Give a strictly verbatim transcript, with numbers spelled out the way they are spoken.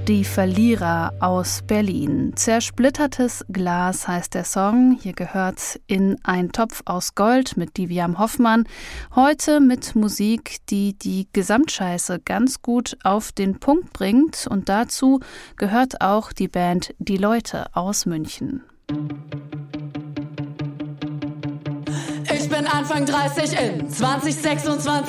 Die Verlierer aus Berlin. Zersplittertes Glas heißt der Song. Hier gehört in Ein Topf aus Gold mit Diviam Hoffmann. Heute mit Musik, die die Gesamtscheiße ganz gut auf den Punkt bringt. Und dazu gehört auch die Band Die Leute aus München. Ich bin Anfang dreißig in zwanzig sechsundzwanzig.